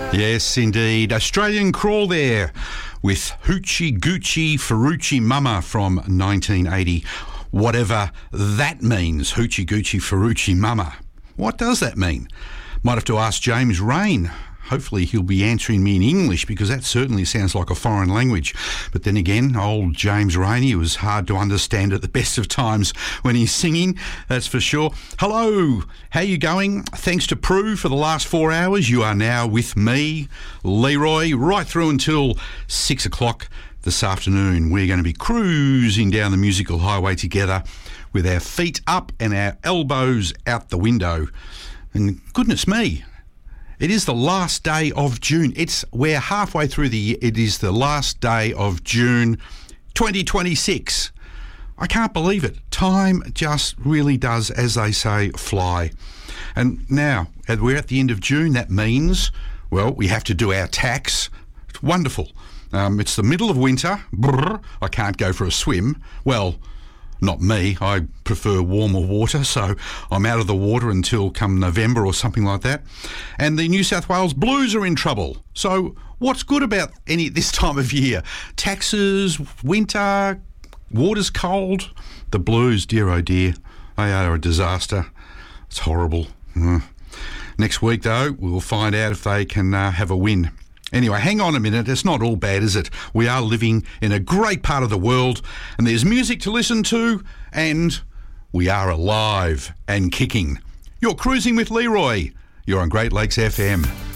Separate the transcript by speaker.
Speaker 1: Yes, indeed. Australian Crawl there with Hoochie Goochie Ferrucci Mama from 1980. Whatever that means, Hoochie Goochie Ferrucci Mama. What does that mean? Might have to ask James Rain. Hopefully he'll be answering me in English because that certainly sounds like a foreign language. But then again, old James Rain, he was hard to understand at the best of times when he's singing, that's for sure. Hello, how you going? Thanks to Prue for the last 4 hours. You are now with me, Leroy, right through until 6 o'clock this afternoon. We're going to be cruising down the musical highway together with our feet up and our elbows out the window. And goodness me, it is the last day of June. We're halfway through the year. It is the last day of June 2026. I can't believe it. Time just really does, as they say, fly. And now, as we're at the end of June, that means, well, we have to do our tax. It's wonderful. It's the middle of winter. Brrr, I can't go for a swim. Well, not me. I prefer warmer water, so I'm out of the water until come November or something like that. And the New South Wales Blues are in trouble. So what's good about this time of year? Taxes, winter, water's cold. The Blues, dear oh dear, they are a disaster. It's horrible. Next week, though, we'll find out if they can have a win. Anyway, hang on a minute. It's not all bad, is it? We are living in a great part of the world, and there's music to listen to, and we are alive and kicking. You're cruising with Leroy. You're on Great Lakes FM.